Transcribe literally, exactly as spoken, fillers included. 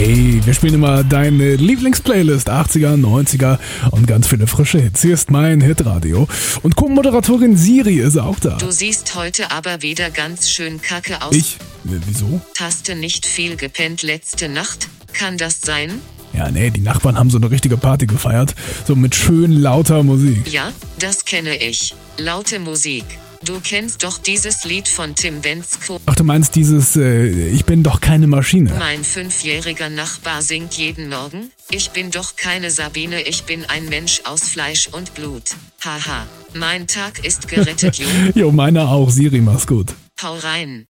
Hey, wir spielen immer deine Lieblingsplaylist, achtziger, neunziger und ganz viele frische Hits. Hier ist mein Hitradio. Und Co-Moderatorin Siri ist auch da. Du siehst heute aber wieder ganz schön kacke aus. Ich? Äh, wieso? Hast du nicht viel gepennt letzte Nacht? Kann das sein? Ja, nee, die Nachbarn haben so eine richtige Party gefeiert. So mit schön lauter Musik. Ja, das kenne ich. Laute Musik. Du kennst doch dieses Lied von Tim Bendzko. Ach, du meinst dieses äh, Ich bin doch keine Maschine. Mein fünfjähriger Nachbar singt jeden Morgen. Ich bin doch keine Sabine, ich bin ein Mensch aus Fleisch und Blut. Haha, mein Tag ist gerettet, Junge. Jo, meiner auch. Siri, mach's gut. Hau rein.